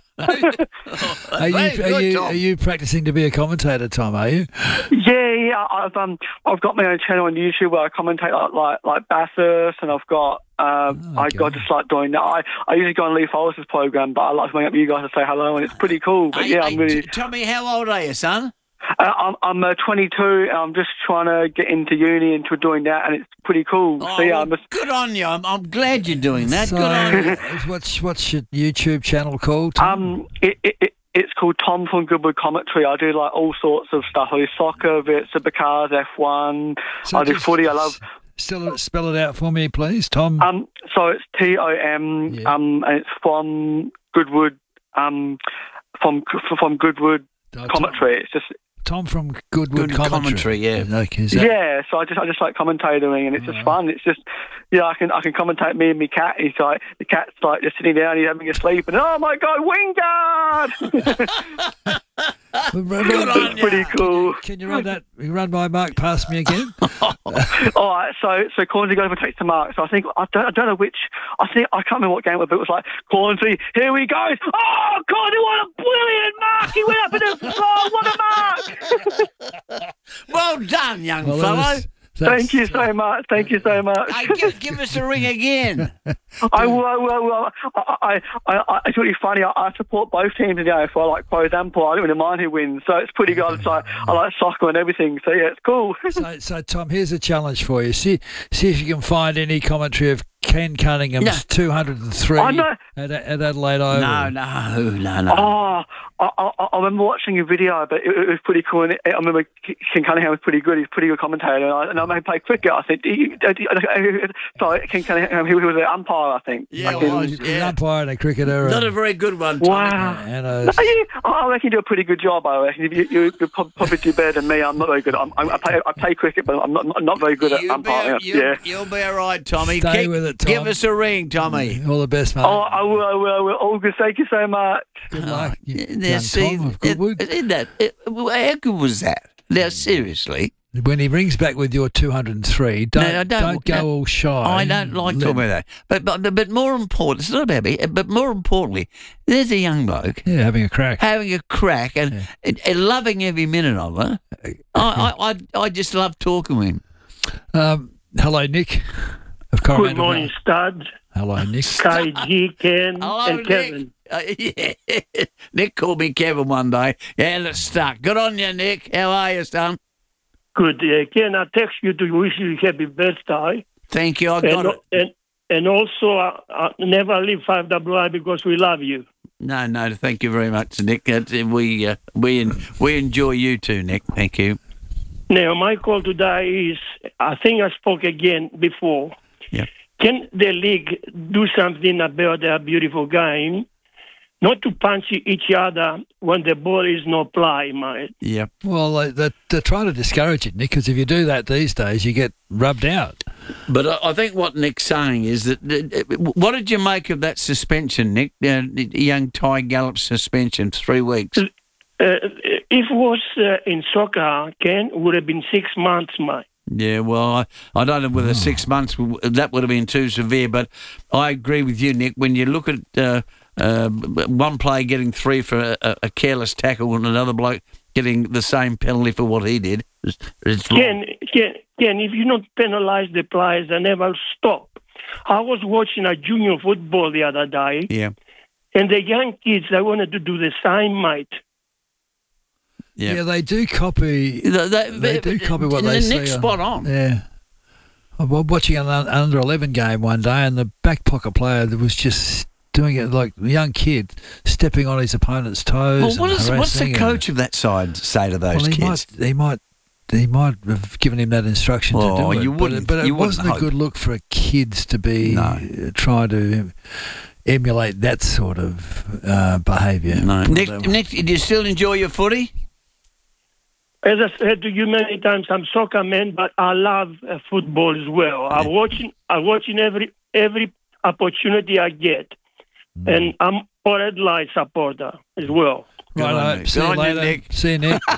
[SPEAKER 4] Are you, are, you, are you practicing to be a commentator, Tom, are you?
[SPEAKER 19] Yeah, yeah. I've um, I've got my own channel on YouTube where I commentate like like, like Bathurst, and I've got um,
[SPEAKER 4] Oh,
[SPEAKER 19] I got just like doing that. I, I usually go on Lee Forrest's program, but I like to bring up you guys to say hello, and it's pretty cool. But
[SPEAKER 5] Hey,
[SPEAKER 19] yeah,
[SPEAKER 5] hey,
[SPEAKER 19] I'm really.
[SPEAKER 5] t- tell me, how old are you, son?
[SPEAKER 19] Uh, I'm I'm uh, twenty-two, and I'm just trying to get into uni and to doing that, and it's pretty cool.
[SPEAKER 5] Oh,
[SPEAKER 19] so yeah,
[SPEAKER 5] well,
[SPEAKER 19] I'm just.
[SPEAKER 5] good on you. I'm, I'm glad you're doing that.
[SPEAKER 4] So,
[SPEAKER 5] good on you.
[SPEAKER 4] what's, what's your YouTube channel called, Tom?
[SPEAKER 19] Um, it, it, it it's called Tom from Goodwood Commentary. I do like all sorts of stuff. I do soccer, bit supercars, F one.
[SPEAKER 4] So
[SPEAKER 19] I do
[SPEAKER 4] just
[SPEAKER 19] footy. I love.
[SPEAKER 4] Still, spell it out for me, please, Tom.
[SPEAKER 19] Um, so it's T O M, um, and it's from Goodwood, um, from from Goodwood Commentary. It's just
[SPEAKER 4] Tom from Goodwood
[SPEAKER 5] Good
[SPEAKER 4] Commentary.
[SPEAKER 5] commentary, yeah.
[SPEAKER 4] Okay, is that-
[SPEAKER 19] yeah. So I just I just like commentating, and it's just fun. It's just yeah, I can I can commentate me and my cat. He's like the cat's like just sitting down, he's having a sleep, and oh my god, Wingard! It's pretty cool.
[SPEAKER 4] Can you run that? You run my mark past me again?
[SPEAKER 19] All right, so so Cornsey goes and takes the mark. So I think I don't, I don't know which. I think I can't remember what game it was. But it was like Cornsey, here he goes. Oh, Cornsey, what a brilliant mark! He went up and the oh, what a mark!
[SPEAKER 5] Well done, young
[SPEAKER 19] Well,
[SPEAKER 5] fellow.
[SPEAKER 19] that was- Thank you so much. Thank you so much.
[SPEAKER 5] Hey, give, give us a ring again.
[SPEAKER 19] I will. I will. I, will. I, I, I, it's really funny. I, I support both teams, you know, for like pros and pros. I don't really mind who wins, so it's pretty good. So I, I like soccer and everything. So yeah, it's cool.
[SPEAKER 4] so, so, Tom, here's a challenge for you. See, see if you can find any commentary of Ken Cunningham's
[SPEAKER 5] No.
[SPEAKER 4] two hundred three
[SPEAKER 19] I know.
[SPEAKER 4] at, at Adelaide Oval.
[SPEAKER 5] No, no, no, no.
[SPEAKER 19] Oh, I, I, I remember watching a video, but it, it was pretty cool. And it, I remember Ken Cunningham was pretty good. He's a pretty good commentator. And I, and I made play cricket. I think. Sorry, Ken Cunningham. He was an umpire, I think.
[SPEAKER 5] Yeah,
[SPEAKER 19] Back in-
[SPEAKER 5] well,
[SPEAKER 4] He's an umpire and a cricketer.
[SPEAKER 5] Not
[SPEAKER 4] and-
[SPEAKER 5] a very good one, Tommy.
[SPEAKER 19] Wow.
[SPEAKER 4] And a,
[SPEAKER 19] I reckon you do a pretty good job. I reckon you, you, you probably do better than me. I'm not very good. I'm, I, play, I play cricket, but I'm not not, not very good at
[SPEAKER 5] You'll be,
[SPEAKER 19] umpiring.
[SPEAKER 5] you'll,
[SPEAKER 19] Yeah.
[SPEAKER 5] you'll be all right, Tommy.
[SPEAKER 4] Stay
[SPEAKER 5] Keep-
[SPEAKER 4] with it, Tom.
[SPEAKER 5] Give us a ring, Tommy.
[SPEAKER 4] all the best, mate.
[SPEAKER 19] Oh, I will. I will. I will. All good. Thank you so much.
[SPEAKER 4] Good luck.
[SPEAKER 5] There Now,
[SPEAKER 4] young
[SPEAKER 5] see,
[SPEAKER 4] Tom of Goodwood.
[SPEAKER 5] Isn't that, it, how good was that? Now, seriously.
[SPEAKER 4] When he rings back with your two hundred three, don't,
[SPEAKER 5] No, no,
[SPEAKER 4] don't,
[SPEAKER 5] don't-
[SPEAKER 4] go
[SPEAKER 5] no,
[SPEAKER 4] all shy.
[SPEAKER 5] I don't like
[SPEAKER 4] Let-
[SPEAKER 5] talking about that. But, but but more important, it's not about me, but more importantly, there's a young bloke
[SPEAKER 4] Yeah, having a crack.
[SPEAKER 5] having a crack and, and, and loving every minute of it. I, I, I, I just love talking with him.
[SPEAKER 4] Um, hello, Nick. Of
[SPEAKER 20] Good
[SPEAKER 4] Coromandel
[SPEAKER 20] morning,
[SPEAKER 4] Valley.
[SPEAKER 20] Studs.
[SPEAKER 4] Hello, Nick.
[SPEAKER 20] K G, Ken,
[SPEAKER 5] Hello,
[SPEAKER 20] and
[SPEAKER 5] Nick.
[SPEAKER 20] Kevin.
[SPEAKER 5] Uh, yeah. Nick called me Kevin one day. Yeah, and it stuck. Good on you, Nick. How are you, son?
[SPEAKER 20] Good. Uh, Ken, I text you to wish you happy birthday.
[SPEAKER 5] Thank you. I got
[SPEAKER 20] and,
[SPEAKER 5] it.
[SPEAKER 20] And, and also, uh, uh, never leave five W I because we love you.
[SPEAKER 5] No, no, thank you very much, Nick. Uh, we uh, we en- we enjoy you too, Nick. Thank you.
[SPEAKER 20] Now, my call today is, I think I spoke again before.
[SPEAKER 5] Yeah.
[SPEAKER 20] Can the league do something about their beautiful game? Not to punch each other when the ball is not play, mate.
[SPEAKER 5] Yeah.
[SPEAKER 4] Well, they, they're, they're trying to discourage it, Nick, because if you do that these days, you get rubbed out.
[SPEAKER 5] But I, I think what Nick's saying is that, uh, what did you make of that suspension, Nick? Uh, young Ty Gallop suspension, three weeks.
[SPEAKER 20] Uh, if it was uh, in soccer, Ken, would have been six months, mate.
[SPEAKER 5] Yeah, well, I, I don't know whether six months, w- that would have been too severe, but I agree with you, Nick. When you look at uh, uh, one player getting three for a, a careless tackle and another bloke getting the same penalty for what he did, it's, it's wrong.
[SPEAKER 20] Ken, Ken, Ken, if you not penalise the players, they never stop. I was watching a junior football the other day,
[SPEAKER 5] Yeah.
[SPEAKER 20] and the young kids, they wanted to do the same, mate.
[SPEAKER 5] Yeah,
[SPEAKER 4] yeah they do copy.
[SPEAKER 5] They, they,
[SPEAKER 4] They do copy what they
[SPEAKER 5] Nick's
[SPEAKER 4] see.
[SPEAKER 5] spot on.
[SPEAKER 4] Yeah. I was watching an under eleven game one day, and the back pocket player that was just doing it like a young kid, stepping on his opponent's toes.
[SPEAKER 5] Well, what
[SPEAKER 4] and
[SPEAKER 5] is, what's the
[SPEAKER 4] harassing
[SPEAKER 5] coach of that side say to
[SPEAKER 4] and,
[SPEAKER 5] those
[SPEAKER 4] well, he
[SPEAKER 5] kids?
[SPEAKER 4] might, he might, he might have given him that instruction
[SPEAKER 5] Oh,
[SPEAKER 4] to do it.
[SPEAKER 5] you
[SPEAKER 4] but
[SPEAKER 5] wouldn't-
[SPEAKER 4] it, but it
[SPEAKER 5] you wouldn't
[SPEAKER 4] wasn't a
[SPEAKER 5] hope.
[SPEAKER 4] good look for kids to be
[SPEAKER 5] No.
[SPEAKER 4] uh, trying to emulate that sort of uh, behaviour.
[SPEAKER 5] No. Nick, Nick, do you still enjoy your footy?
[SPEAKER 20] As I said to you many times, I'm soccer man, but I love uh, football as well. I'm watching, I'm watching every every opportunity I get,
[SPEAKER 5] Mm.
[SPEAKER 20] and I'm a Red Light supporter as well.
[SPEAKER 4] Right, see you later.
[SPEAKER 5] Nick.
[SPEAKER 4] See you, Nick.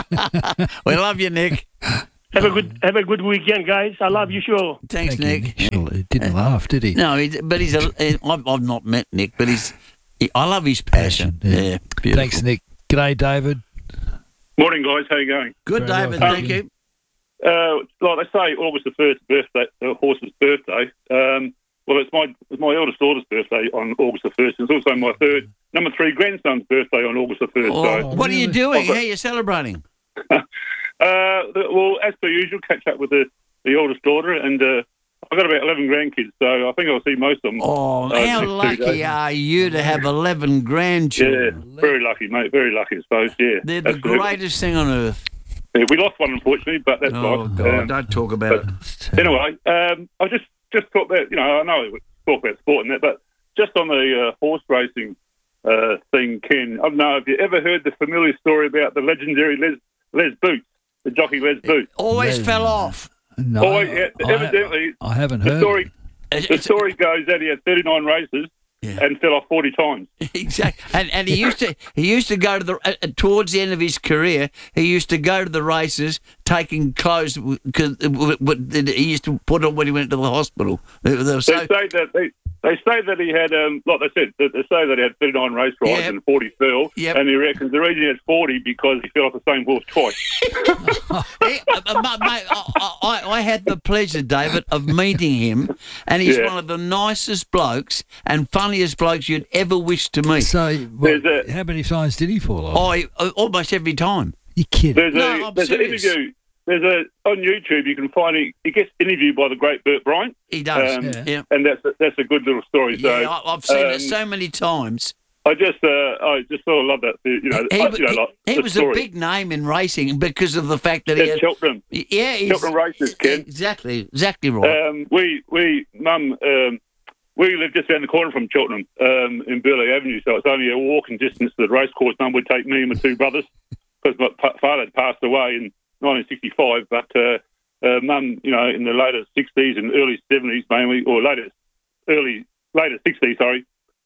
[SPEAKER 5] We love you, Nick.
[SPEAKER 20] Have a good have a good weekend, guys. I love you, sure.
[SPEAKER 5] Thanks,
[SPEAKER 4] Thank you,
[SPEAKER 5] Nick.
[SPEAKER 4] Nick. He didn't laugh, did he?
[SPEAKER 5] No, he, but he's a. I've, I've not met Nick, but he's. He, I love his passion.
[SPEAKER 4] Passion,
[SPEAKER 5] Yeah,
[SPEAKER 4] yeah.
[SPEAKER 5] beautiful.
[SPEAKER 4] Thanks, Nick. G'day, David.
[SPEAKER 21] Morning, guys. How you going?
[SPEAKER 5] Good,
[SPEAKER 4] Very
[SPEAKER 5] David.
[SPEAKER 4] well,
[SPEAKER 5] Thank
[SPEAKER 4] thank
[SPEAKER 5] you.
[SPEAKER 21] Uh, like they say, August the first birthday, the horse's birthday. Um, well, it's my it's my eldest daughter's birthday on August the first. It's also my third, number three grandson's birthday on August the first.
[SPEAKER 5] Oh,
[SPEAKER 21] so,
[SPEAKER 5] what are you doing?
[SPEAKER 21] I've got-
[SPEAKER 5] How are you celebrating?
[SPEAKER 21] uh, the- well, as per usual, catch up with the, the oldest daughter, and uh, I've got about eleven grandkids, so I think I'll see most of them.
[SPEAKER 5] Oh,
[SPEAKER 21] uh,
[SPEAKER 5] how
[SPEAKER 21] next two
[SPEAKER 5] lucky
[SPEAKER 21] days.
[SPEAKER 5] are you to have eleven
[SPEAKER 21] Yeah,
[SPEAKER 5] grandchildren?
[SPEAKER 21] very lucky, mate. Very lucky, I suppose. Yeah,
[SPEAKER 5] They're the
[SPEAKER 21] absolutely.
[SPEAKER 5] greatest thing on earth.
[SPEAKER 21] Yeah, we lost one, unfortunately, but that's
[SPEAKER 5] Oh,
[SPEAKER 21] life.
[SPEAKER 5] God,
[SPEAKER 21] Um,
[SPEAKER 5] don't talk about
[SPEAKER 21] but
[SPEAKER 5] it.
[SPEAKER 21] Anyway, um, I just just thought that, you know, I know we talk about sport and that, but just on the uh, horse racing uh, thing, Ken, I don't know, have you ever heard the familiar story about the legendary Les, Les Boots, the jockey Les Boots?
[SPEAKER 5] Always
[SPEAKER 4] Les-
[SPEAKER 5] fell off.
[SPEAKER 4] No,
[SPEAKER 21] oh, yeah,
[SPEAKER 4] I-
[SPEAKER 21] evidently,
[SPEAKER 4] I haven't
[SPEAKER 21] the
[SPEAKER 4] heard.
[SPEAKER 21] story,
[SPEAKER 5] It's-
[SPEAKER 21] the
[SPEAKER 5] it's-
[SPEAKER 21] story goes that he had thirty-nine races
[SPEAKER 5] Yeah.
[SPEAKER 21] and fell off forty times.
[SPEAKER 5] Exactly, and and he used to he used to go to the uh, towards the end of his career. He used to go to the races taking clothes because he used to put on when he went to the hospital. They were
[SPEAKER 21] They
[SPEAKER 5] so,
[SPEAKER 21] say that they, they say that he had, um, like they said, they say that he had thirty-nine race rides
[SPEAKER 5] Yep.
[SPEAKER 21] and forty fell,
[SPEAKER 5] Yep.
[SPEAKER 21] and he reckons the reason he had forty because he fell off the same horse twice.
[SPEAKER 5] He- uh, uh, mate, mate, I, I, I had the pleasure, David, of meeting him, and he's
[SPEAKER 21] Yeah.
[SPEAKER 5] one of the nicest blokes and funniest blokes you'd ever wish to meet.
[SPEAKER 4] So, what,
[SPEAKER 21] There's a-
[SPEAKER 4] how many times did he fall off?
[SPEAKER 5] Oh, he- uh, almost every time.
[SPEAKER 4] You kidding?
[SPEAKER 21] There's
[SPEAKER 5] No,
[SPEAKER 21] a
[SPEAKER 5] I'm
[SPEAKER 21] there's an
[SPEAKER 5] serious.
[SPEAKER 21] interview. There's a on YouTube you can find he, he gets interviewed by the great Burt Bryant.
[SPEAKER 5] He does.
[SPEAKER 21] Um,
[SPEAKER 5] yeah. yeah.
[SPEAKER 21] and that's a, that's a good little story.
[SPEAKER 5] Yeah,
[SPEAKER 21] so
[SPEAKER 5] I- I've seen
[SPEAKER 21] um,
[SPEAKER 5] it so many times.
[SPEAKER 21] I just uh, I just sort of love that. You know,
[SPEAKER 5] He,
[SPEAKER 21] I- you know,
[SPEAKER 5] he-
[SPEAKER 21] like
[SPEAKER 5] he
[SPEAKER 21] the
[SPEAKER 5] was
[SPEAKER 21] story.
[SPEAKER 5] a big name in racing because of the fact that he
[SPEAKER 21] At
[SPEAKER 5] had.
[SPEAKER 21] Cheltenham,
[SPEAKER 5] Yeah, he's,
[SPEAKER 21] Cheltenham races, Ken.
[SPEAKER 5] exactly, exactly right.
[SPEAKER 21] Um, we we mum um, we live just around the corner from Cheltenham um, in Burleigh Avenue, so it's only a walking distance to the racecourse. Mum would take me and my two brothers because my pa- father had passed away in nineteen sixty-five, but uh, uh, mum, you know, in the later sixties and early seventies mainly, or later early later sixties, sorry,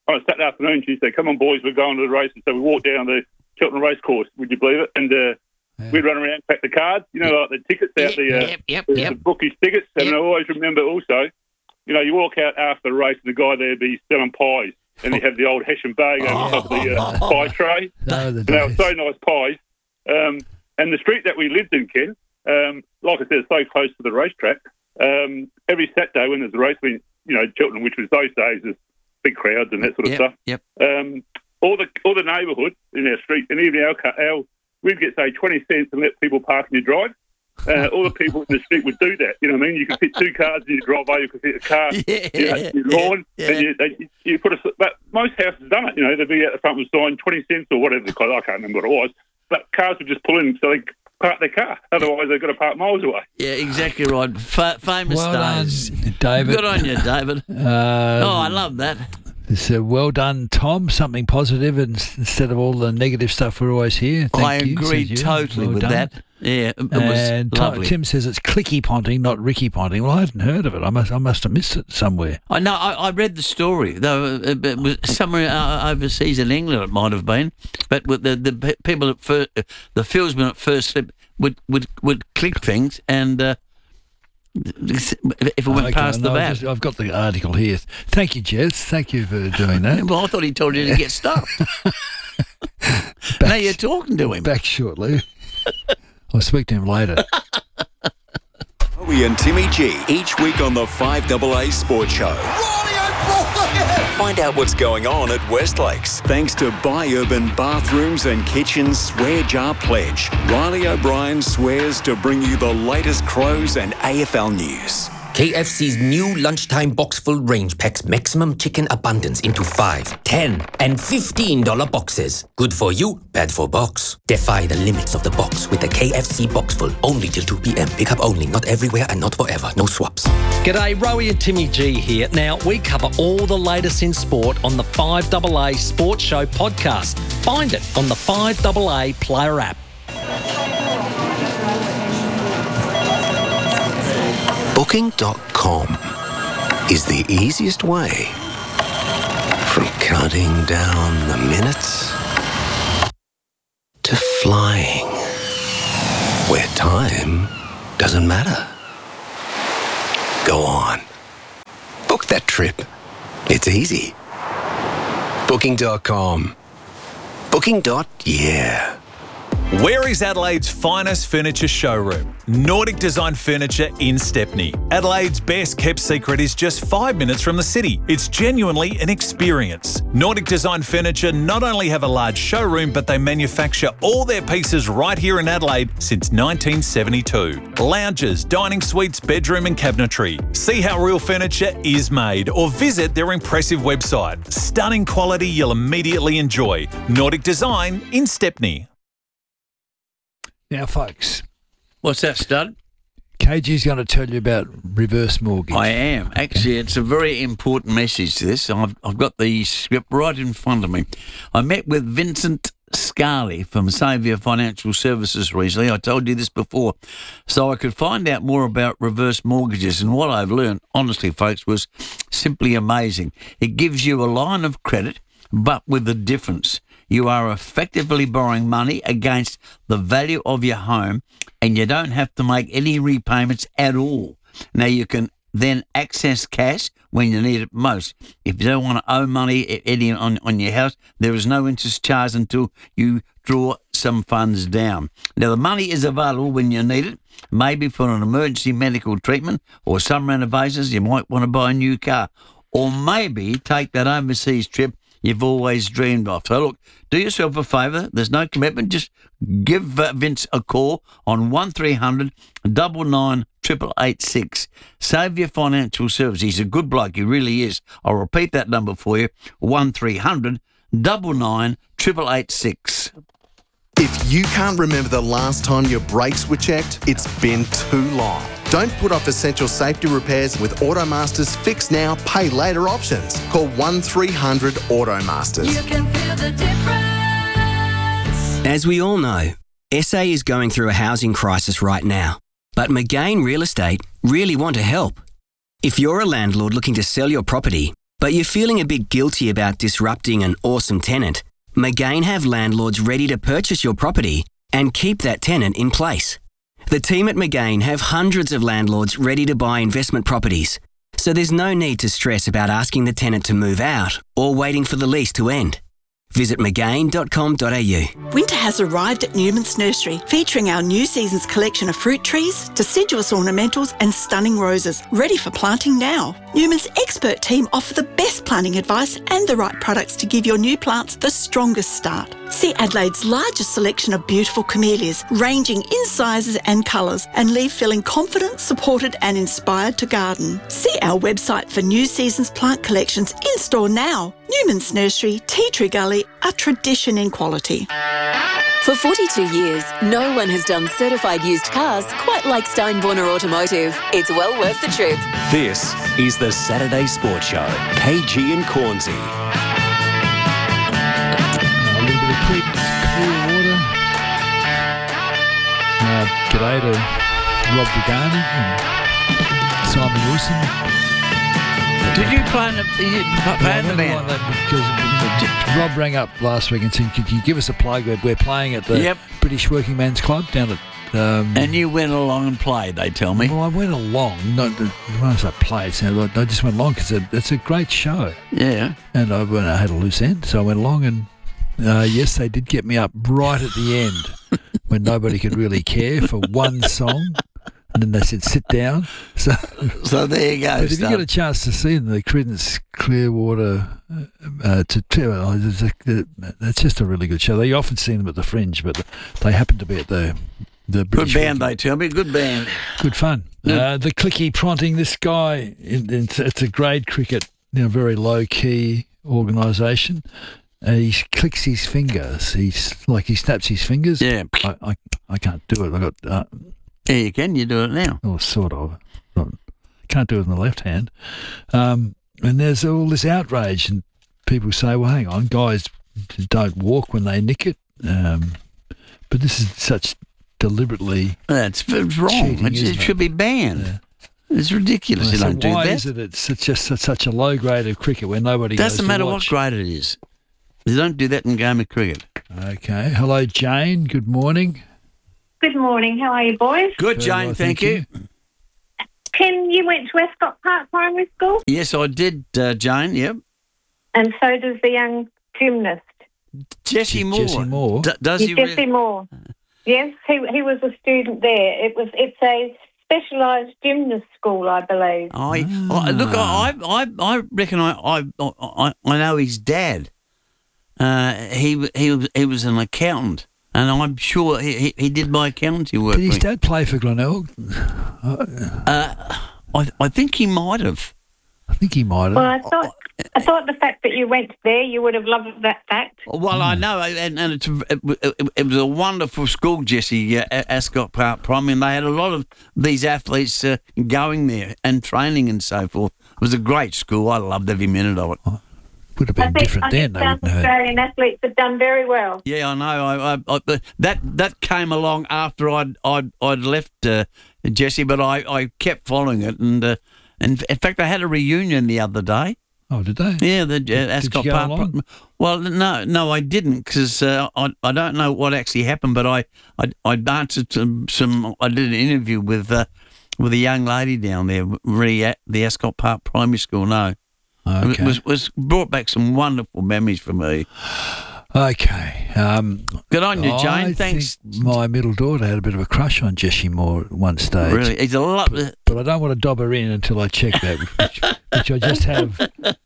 [SPEAKER 21] on a Saturday afternoon, she'd say, "Come on, boys, we're going to the races." So we walked down the Cheltenham race course. Would you believe it? And uh, yeah. we'd run around, pack the cards, you know, like the tickets out, the, uh,
[SPEAKER 5] yep, yep,
[SPEAKER 21] the,
[SPEAKER 5] yep.
[SPEAKER 21] the bookies tickets. And
[SPEAKER 5] Yep.
[SPEAKER 21] I always remember also, you know, you walk out after the race, and the guy there be selling pies, and he have the old Hessian bag over
[SPEAKER 5] Oh.
[SPEAKER 21] top of the uh, pie tray.
[SPEAKER 4] No, the
[SPEAKER 21] And they were
[SPEAKER 4] days.
[SPEAKER 21] so nice pies. Um, and the street that we lived in, Ken, um, like I said, it's so close to the racetrack. Um, every Saturday when there's a race, we, you know, Cheltenham, which was those days, there's big crowds and that sort of
[SPEAKER 5] Yep,
[SPEAKER 21] stuff.
[SPEAKER 5] yep.
[SPEAKER 21] Um, all the all the neighbourhood in our street, and even our, car, our we'd get, say, twenty cents and let people park in your drive. Uh, all the people in the street would do that. You know what I mean? You could fit two cars in your driveway, you could fit a car
[SPEAKER 5] Yeah,
[SPEAKER 21] you know, in your lawn,
[SPEAKER 5] yeah.
[SPEAKER 21] and you, they, you put a. But most houses done it. You know, they'd be out the front with a sign, twenty cents or whatever the cost. I can't remember what it was. But cars would just pull in so they could park their car. Otherwise, they've got to park miles away.
[SPEAKER 5] Yeah, exactly right. Fa- famous
[SPEAKER 4] Well done,
[SPEAKER 5] days.
[SPEAKER 4] David.
[SPEAKER 5] Good on you, David.
[SPEAKER 4] Uh,
[SPEAKER 5] oh, I love that.
[SPEAKER 4] So well done, Tom. Something positive in- instead of all the negative stuff we always hear. Thank
[SPEAKER 5] I
[SPEAKER 4] you,
[SPEAKER 5] agree
[SPEAKER 4] says you.
[SPEAKER 5] totally
[SPEAKER 4] Well
[SPEAKER 5] with
[SPEAKER 4] done.
[SPEAKER 5] that. Yeah, it, it was
[SPEAKER 4] And Ti-
[SPEAKER 5] lovely.
[SPEAKER 4] Tim says it's Clicky Ponting, not Ricky Ponting. Well, I hadn't heard of it. I must, I must have missed it somewhere.
[SPEAKER 5] I know. I, I read the story, though. It, it was somewhere uh, overseas in England. It might have been, but with the the pe- people at first, the fieldsmen at first slip would would would click things, and uh, if it went
[SPEAKER 4] Okay,
[SPEAKER 5] past the
[SPEAKER 4] no, I've
[SPEAKER 5] bat.
[SPEAKER 4] just- I've got the article here. Thank you, Jess. Thank you for doing that.
[SPEAKER 5] Well, I thought he told you to get stuffed. Now you're talking to him.
[SPEAKER 4] Back shortly. I'll speak to him later.
[SPEAKER 3] Joey and Timmy G each week on the five A A Sports Show. Find out what's going on at Westlakes. Thanks to Buy Urban Bathrooms and Kitchens Swear Jar Pledge. Riley O'Brien swears to bring you the latest Crows and A F L news.
[SPEAKER 1] K F C's new lunchtime box full range packs maximum chicken abundance into five, ten, and fifteen dollar boxes. Good for you, bad for box. Defy the limits of the box with the K F C box full. Only till two p.m. Pickup only, not everywhere and not forever. No swaps.
[SPEAKER 22] G'day, Rowie and Timmy G here. Now, we cover all the latest in sport on the five A A Sports Show podcast. Find it on the five A A Player app.
[SPEAKER 23] Booking dot com is the easiest way from counting down the minutes to flying where time doesn't matter. Go on. Book that trip. It's easy. Booking dot com. Booking. Yeah.
[SPEAKER 24] Where is Adelaide's finest furniture showroom? Nordic Design Furniture in Stepney. Adelaide's best kept secret is just five minutes from the city. It's genuinely an experience. Nordic Design Furniture not only have a large showroom, but they manufacture all their pieces right here in Adelaide since nineteen seventy-two. Lounges, dining suites, bedroom and cabinetry. See how real furniture is made or visit their impressive website. Stunning quality you'll immediately enjoy. Nordic Design in Stepney.
[SPEAKER 4] Now, folks.
[SPEAKER 5] What's that, Stud?
[SPEAKER 4] K G's going to tell you about reverse mortgage.
[SPEAKER 5] I am. Actually, it's a very important message to this. I've, I've got the script right in front of me. I met with Vincent Scarley from Saviour Financial Services recently. I told you this before. So I could find out more about reverse mortgages. And what I've learned, honestly, folks, was simply amazing. It gives you a line of credit, but with a difference. You are effectively borrowing money against the value of your home, and you don't have to make any repayments at all. Now, you can then access cash when you need it most. If you don't want to owe money any on, on your house, there is no interest charged until you draw some funds down. Now, the money is available when you need it, maybe for an emergency medical treatment or some renovations. You might want to buy a new car, or maybe take that overseas trip you've always dreamed of. So look, do yourself a favour. There's no commitment. Just give uh, Vince a call on one three hundred nine nine eight eight eight six. Saviour Financial Services. He's a good bloke. He really is. I'll repeat that number for you. one three hundred nine nine eight eight eight six.
[SPEAKER 25] If you can't remember the last time your brakes were checked, it's been too long. Don't put off essential safety repairs with Automaster's Fix Now, Pay Later options. Call one three hundred Automasters.
[SPEAKER 16] You can feel the difference.
[SPEAKER 26] As we all know, S A is going through a housing crisis right now, but McGain Real Estate really want to help. If you're a landlord looking to sell your property, but you're feeling a bit guilty about disrupting an awesome tenant, Magain have landlords ready to purchase your property and keep that tenant in place. The team at Magain have hundreds of landlords ready to buy investment properties, so there's no need to stress about asking the tenant to move out or waiting for the lease to end. Visit magain dot com dot a u.
[SPEAKER 6] Winter has arrived at Newman's Nursery, featuring our new season's collection of fruit trees, deciduous ornamentals and stunning roses, ready for planting now. Newman's expert team offer the best planting advice and the right products to give your new plants the strongest start. See Adelaide's largest selection of beautiful camellias, ranging in sizes and colours, and leave feeling confident, supported and inspired to garden. See our website for new season's plant collections in store now. Newman's Nursery, Tea Tree Gully, a tradition in quality.
[SPEAKER 2] For forty-two years, no one has done certified used cars quite like Steinborner Automotive. It's well worth the trip.
[SPEAKER 3] This is the Saturday Sports Show. K G and Cornsey.
[SPEAKER 4] A little bit of Creedence Clearwater. Uh, g'day to Rob Dugani and Simon Wilson.
[SPEAKER 5] Did you play in the, you play in the band?
[SPEAKER 4] Like that because Rob rang up last week and said, could you give us a plug? We're playing at the
[SPEAKER 5] Yep.
[SPEAKER 4] British Working Men's Club down at... Um,
[SPEAKER 5] And you went along and played, they tell me.
[SPEAKER 4] well, I went along. Not when I say play, it sounded like I just went along because it's a great show.
[SPEAKER 5] Yeah.
[SPEAKER 4] And I, when I had a loose end, so I went along and, uh, yes, they did get me up right at the end when nobody could really care for one song. And then they said, sit down. So,
[SPEAKER 5] so there you go.
[SPEAKER 4] But if
[SPEAKER 5] stuff.
[SPEAKER 4] you get a chance to see them, the Creedence Clearwater, uh, to, to uh, it's, a, it's just a really good show. They often see them at the Fringe, but they happen to be at the the British
[SPEAKER 5] Good band,
[SPEAKER 4] Working-
[SPEAKER 5] they tell me. Good band.
[SPEAKER 4] Good fun.
[SPEAKER 5] Yeah.
[SPEAKER 4] Uh, the clicky prompting, this guy, it, it's, it's a grade cricket, you know, very low key organisation. Uh, he clicks his fingers. He's like he snaps his fingers.
[SPEAKER 5] Yeah.
[SPEAKER 4] I, I, I can't do it. I got. Uh,
[SPEAKER 5] Yeah, you can. You do it now.
[SPEAKER 4] Oh, sort of. Not, can't do it in the left hand. Um, and there's all this outrage, and people say, well, hang on, guys don't walk when they nick it. Um, but this is such deliberately
[SPEAKER 5] That's it's wrong.
[SPEAKER 4] cheating,
[SPEAKER 5] It's,
[SPEAKER 4] isn't
[SPEAKER 5] it should be banned. It's ridiculous. You
[SPEAKER 4] So
[SPEAKER 5] don't do
[SPEAKER 4] why
[SPEAKER 5] that.
[SPEAKER 4] is it it's such, just such, such a low grade of cricket where nobody goes
[SPEAKER 5] Doesn't
[SPEAKER 4] to
[SPEAKER 5] matter
[SPEAKER 4] watch?
[SPEAKER 5] what grade it is. You don't do that in game of cricket.
[SPEAKER 4] Okay. Hello, Jane. Good morning.
[SPEAKER 7] Good morning. How are you, boys?
[SPEAKER 5] Good,
[SPEAKER 4] Very
[SPEAKER 5] Jane.
[SPEAKER 4] well,
[SPEAKER 5] thank,
[SPEAKER 4] thank
[SPEAKER 5] you.
[SPEAKER 7] Tim, you went to Escott Park Primary School,
[SPEAKER 5] Yes, I did, uh, Jane. Yep.
[SPEAKER 7] and so does the young gymnast.
[SPEAKER 5] Jesse Moore.
[SPEAKER 4] Jesse Moore.
[SPEAKER 5] D- does he?
[SPEAKER 7] Jesse
[SPEAKER 5] really?
[SPEAKER 7] Moore. Yes, he he was a student there. It was it's a specialised gymnast school, I believe.
[SPEAKER 5] I, I look. I I I reckon I I I, I know his dad. Uh, he he was he was an accountant, and I'm sure he he, he did my accountancy work.
[SPEAKER 4] Did his
[SPEAKER 5] for me.
[SPEAKER 4] dad play for Glenelg?
[SPEAKER 5] Uh, I I think he might have.
[SPEAKER 4] I think he might have.
[SPEAKER 7] Well, I thought I thought the fact that you went there, you would have loved that fact.
[SPEAKER 5] Well, I know, and, and it's, it, it, it was a wonderful school, Jesse, uh, at Ascot Park Primary, and they had a lot of these athletes uh, going there and training and so forth. It was a great school. I loved every minute of it.
[SPEAKER 4] Would have
[SPEAKER 7] I
[SPEAKER 4] been
[SPEAKER 7] think,
[SPEAKER 4] different
[SPEAKER 7] I
[SPEAKER 4] then.
[SPEAKER 7] think
[SPEAKER 4] They
[SPEAKER 7] South
[SPEAKER 4] wouldn't have.
[SPEAKER 7] Australian athletes have done very well.
[SPEAKER 5] Yeah, I know. I, I, I, but that that came along after I'd I'd, I'd left uh, Jesse, but I, I kept following it, and uh, and in fact, I had a reunion the other day.
[SPEAKER 4] Oh, did they?
[SPEAKER 5] Yeah, the uh, Ascot
[SPEAKER 4] you go
[SPEAKER 5] Park.
[SPEAKER 4] along?
[SPEAKER 5] Well, no, no, I didn't because uh, I I don't know what actually happened, but I I I answered some, some I did an interview with uh, with a young lady down there, really at the Ascot Park Primary School. No,
[SPEAKER 4] Okay.
[SPEAKER 5] it was was brought back some wonderful memories for me.
[SPEAKER 4] Okay. Um,
[SPEAKER 5] Good on you, Jane.
[SPEAKER 4] I
[SPEAKER 5] Thanks.
[SPEAKER 4] think my middle daughter had a bit of a crush on Jesse Moore at one stage.
[SPEAKER 5] Really, he's a lot.
[SPEAKER 4] But, but I don't want to dob her in until I check that, which, which I just have.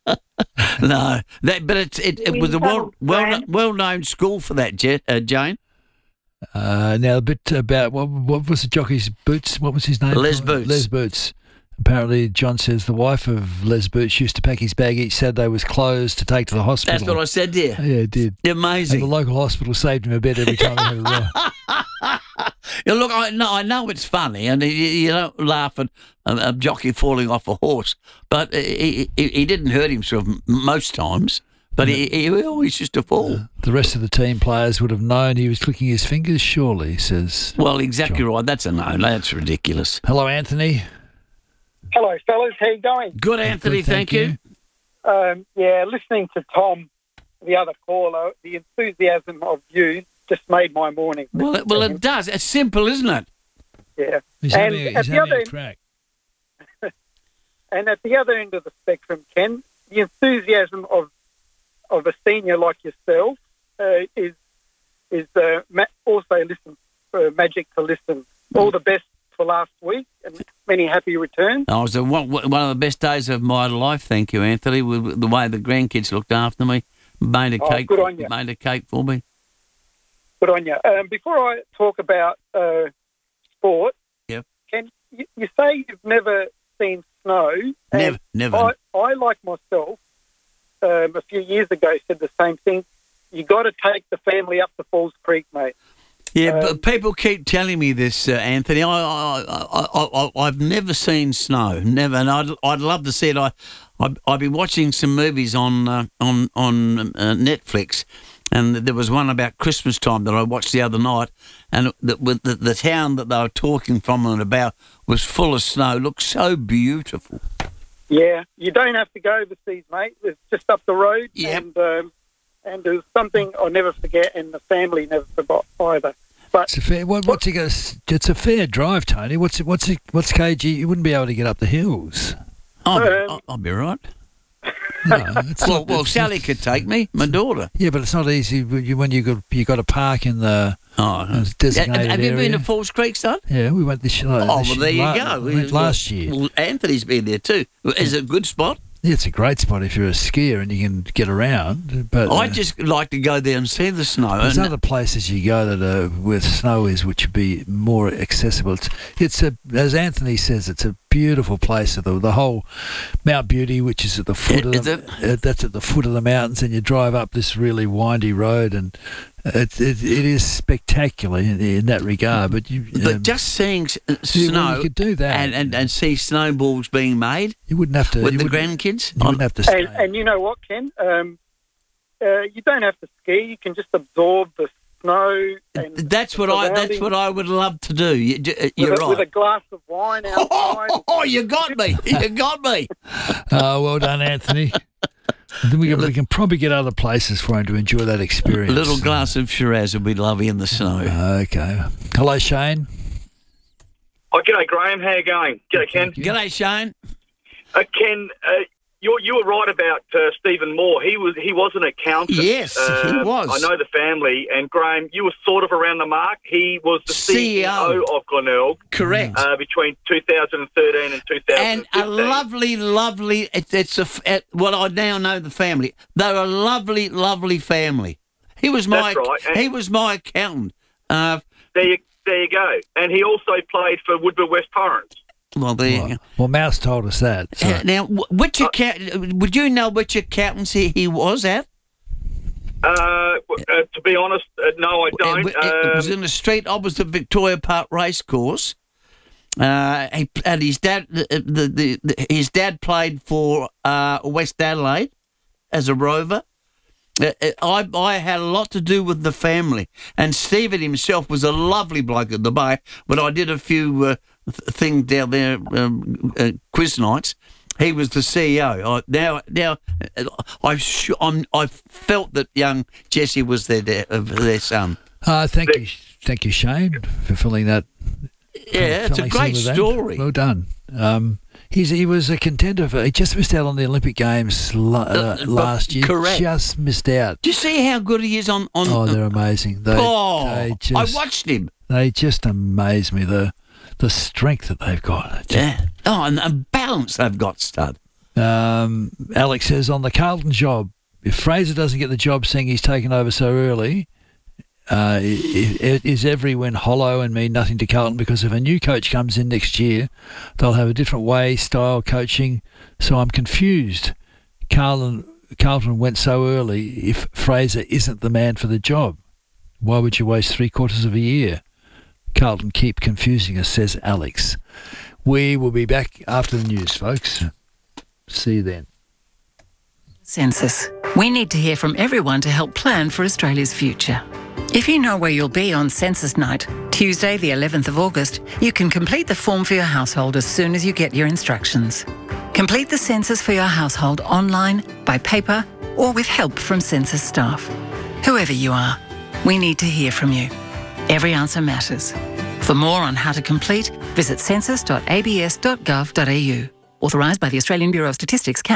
[SPEAKER 5] No, that but it it, it was a well well well known school for that, Je- uh, Jane.
[SPEAKER 4] Uh, now a bit about what what was the jockey's boots? What was his name?
[SPEAKER 5] Les Boots.
[SPEAKER 4] Les Boots. Apparently, John says the wife of Les Boots used to pack his bag each Saturday with clothes to take to the hospital.
[SPEAKER 5] That's what I said there.
[SPEAKER 4] Yeah, it did.
[SPEAKER 5] Amazing.
[SPEAKER 4] And the local hospital saved him a bed every time he had a ride.
[SPEAKER 5] Yeah, look, I know, I know it's funny, and you, you don't laugh at a, a jockey falling off a horse, but he, he, he didn't hurt himself m- most times, but he, he always used to fall.
[SPEAKER 4] The rest of the team players would have known he was clicking his fingers, surely, says.
[SPEAKER 5] Well, exactly right. That's a no. That's ridiculous.
[SPEAKER 4] Hello, Anthony.
[SPEAKER 8] Hello, fellas. How you going?
[SPEAKER 5] Good, Anthony.
[SPEAKER 4] Good,
[SPEAKER 5] thank,
[SPEAKER 4] thank
[SPEAKER 5] you.
[SPEAKER 8] Um, yeah, listening to Tom, the other caller, the enthusiasm of you just made my morning.
[SPEAKER 5] Well, it, well, it does. It's simple, isn't it?
[SPEAKER 8] Yeah.
[SPEAKER 4] He's
[SPEAKER 8] and
[SPEAKER 4] having,
[SPEAKER 8] at
[SPEAKER 4] he's
[SPEAKER 8] the
[SPEAKER 4] having
[SPEAKER 8] other
[SPEAKER 4] a crack.
[SPEAKER 8] and at the other end of the spectrum, Ken, the enthusiasm of of a senior like yourself uh, is is uh, ma- also listen uh, magic to listen. All the best for last week, and many happy returns.
[SPEAKER 5] Oh, it was a, one, one of the best days of my life. Thank you, Anthony. With the way the grandkids looked after me, made a
[SPEAKER 8] Oh,
[SPEAKER 5] cake.
[SPEAKER 8] good on you.
[SPEAKER 5] Made a cake for me.
[SPEAKER 8] Good on you. Um, before I talk about uh, sport,
[SPEAKER 5] Yep.
[SPEAKER 8] Ken, you, you say you've never seen snow. and
[SPEAKER 5] Never, never.
[SPEAKER 8] I, I, like myself, um, a few years ago said the same thing. You got to take the family up to Falls Creek, mate.
[SPEAKER 5] Yeah,
[SPEAKER 8] Um,
[SPEAKER 5] but people keep telling me this, uh, Anthony. I, I, I, I, I've never seen snow, never, and I'd, I'd love to see it. I, I've, I've been watching some movies on, uh, on, on uh, Netflix, and there was one about Christmas time that I watched the other night, and the, the, the town that they were talking from and about was full of snow. It looked so beautiful.
[SPEAKER 8] Yeah, you don't have to go overseas, mate. It's just up the road.
[SPEAKER 5] Yep.
[SPEAKER 8] And, um, and there's something I'll never forget, and the family never forgot either. But
[SPEAKER 4] It's a fair. What, what's it? Gonna, it's a fair drive, Tony. What's it? What's it? What's K G? You wouldn't be able to get up the hills.
[SPEAKER 5] I'll, be-
[SPEAKER 8] Um,
[SPEAKER 5] I'll, I'll be right.
[SPEAKER 4] No, it's
[SPEAKER 5] Well,
[SPEAKER 4] not-
[SPEAKER 5] well,
[SPEAKER 4] it's-
[SPEAKER 5] Sally could take me, my daughter.
[SPEAKER 4] Yeah, but it's not easy when you when you got you got to park in the
[SPEAKER 5] Oh,
[SPEAKER 4] uh, designated
[SPEAKER 5] have you
[SPEAKER 4] area.
[SPEAKER 5] been to Falls Creek, son?
[SPEAKER 4] Yeah, we went this. Uh,
[SPEAKER 5] Oh,
[SPEAKER 4] this
[SPEAKER 5] well, there you
[SPEAKER 4] la-
[SPEAKER 5] go.
[SPEAKER 4] we went last year.
[SPEAKER 5] Well, Anthony's been there too. Is it a good spot?
[SPEAKER 4] Yeah, it's a great spot if you're a skier and you can get around. But
[SPEAKER 5] I
[SPEAKER 4] uh,
[SPEAKER 5] just like to go there and see the snow.
[SPEAKER 4] there's
[SPEAKER 5] And
[SPEAKER 4] other places you go that are where snow is, which would be more accessible. It's, it's a, as Anthony says, it's a beautiful place. The, the whole Mount Beauty, which is at the foot
[SPEAKER 5] Yeah,
[SPEAKER 4] of
[SPEAKER 5] is
[SPEAKER 4] the, uh, that's at the foot of the mountains, and you drive up this really windy road, and it it, it is spectacular in, in that regard. But you,
[SPEAKER 5] But
[SPEAKER 4] um,
[SPEAKER 5] just seeing s-
[SPEAKER 4] yeah, well,
[SPEAKER 5] snow
[SPEAKER 4] you could do that.
[SPEAKER 5] and, and, and see snowballs being made
[SPEAKER 4] you wouldn't have to
[SPEAKER 5] with
[SPEAKER 4] you
[SPEAKER 5] the
[SPEAKER 4] wouldn't-
[SPEAKER 5] grandkids.
[SPEAKER 4] You wouldn't have to stay.
[SPEAKER 8] and, and you know what, Ken? Um, uh, you don't have to ski. You can just absorb the snow. And
[SPEAKER 5] That's what I. That's
[SPEAKER 8] surrounding
[SPEAKER 5] what I would love to do. You,
[SPEAKER 8] with
[SPEAKER 5] you're
[SPEAKER 8] a, With a
[SPEAKER 5] right.
[SPEAKER 8] glass of wine outside.
[SPEAKER 5] Oh, you got me! You got me!
[SPEAKER 4] Oh, well done, Anthony. I think we can, we can probably get other places for him to enjoy that
[SPEAKER 5] A
[SPEAKER 4] experience.
[SPEAKER 5] little glass of Shiraz would be lovely in the snow.
[SPEAKER 4] Okay. Hello, Shane.
[SPEAKER 9] Oh, g'day, Graham. How you going? G'day, Ken.
[SPEAKER 5] G'day, Shane.
[SPEAKER 9] Uh, Ken, uh, you you were right about uh, Stephen Moore. He was he was an accountant.
[SPEAKER 5] Yes, he
[SPEAKER 9] Uh,
[SPEAKER 5] was.
[SPEAKER 9] I know the family. And Graham, you were sort of around the mark. He was the
[SPEAKER 5] C E O.
[SPEAKER 9] C E O of Glenelg.
[SPEAKER 5] Correct.
[SPEAKER 9] Uh, between two thousand thirteen and two thousand
[SPEAKER 5] And
[SPEAKER 9] fifteen.
[SPEAKER 5] a lovely, lovely. It, it's a. f- It, well, I now know the family. They're a lovely, lovely family. He was my.
[SPEAKER 9] That's right, and-
[SPEAKER 5] He was my accountant. Uh,
[SPEAKER 9] There you there you go. And he also played for Woodville West Torrens.
[SPEAKER 5] well, there you
[SPEAKER 4] Well,
[SPEAKER 5] go.
[SPEAKER 4] well, Mouse told us that. So.
[SPEAKER 5] Uh, now, wh- which account? Would you know which accountancy he was at?
[SPEAKER 9] Uh, w- uh, to be honest, uh, no, I don't.
[SPEAKER 5] It, it was
[SPEAKER 9] Um,
[SPEAKER 5] in the street opposite Victoria Park Racecourse. Uh, he, and his dad, the, the, the, the, his dad played for uh, West Adelaide as a rover. Uh, uh, I, I had a lot to do with the family, and Stephen himself was a lovely bloke at the Bay. But I did a few uh, th- things down there, um, uh, quiz nights. He was the C E O. I, now, now, uh, I sh- I'm, I felt that young Jesse was their their, uh, their son.
[SPEAKER 4] Uh, thank you, thank you, Shane, for filling that.
[SPEAKER 5] Yeah, it's a
[SPEAKER 4] filling
[SPEAKER 5] great
[SPEAKER 4] in with that.
[SPEAKER 5] story.
[SPEAKER 4] Well done. Um, he's he was a contender for. He just missed out on the Olympic Games la- uh,
[SPEAKER 5] Uh,
[SPEAKER 4] last year.
[SPEAKER 5] correct.
[SPEAKER 4] Just missed out.
[SPEAKER 5] Do you see how good he is on? on
[SPEAKER 4] Oh, they're amazing. They,
[SPEAKER 5] oh,
[SPEAKER 4] they
[SPEAKER 5] I
[SPEAKER 4] just,
[SPEAKER 5] watched him.
[SPEAKER 4] They just amaze me. The the strength that they've got.
[SPEAKER 5] Yeah. Oh, and the balance they've got, stud.
[SPEAKER 4] Um, Alex says on the Carlton job, if Fraser doesn't get the job, seeing he's taken over so early, uh, i- i- is every win hollow and mean nothing to Carlton? Because if a new coach comes in next year, they'll have a different way, style, coaching. So I'm confused. Carlton Carlton went so early. If Fraser isn't the man for the job, why would you waste three quarters of a year? Carlton keep confusing us, says Alex. We will be back after the news, folks. See you then.
[SPEAKER 10] Census. We need to hear from everyone to help plan for Australia's future. If you know where you'll be on Census Night, Tuesday the eleventh of August, you can complete the form for your household as soon as you get your instructions. Complete the census for your household online, by paper, or with help from census staff. Whoever you are, we need to hear from you. Every answer matters. For more on how to complete, visit census dot a b s dot gov dot a u. Authorised by the Australian Bureau of Statistics.